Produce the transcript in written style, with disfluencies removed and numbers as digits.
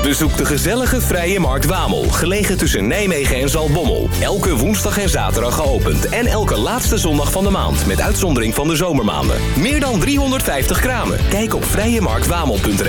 Bezoek de gezellige Vrije Markt Wamel, gelegen tussen Nijmegen en Zaltbommel. Elke woensdag en zaterdag geopend en elke laatste zondag van de maand, met uitzondering van de zomermaanden. Meer dan 350 kramen. Kijk op vrijemarktwamel.nl.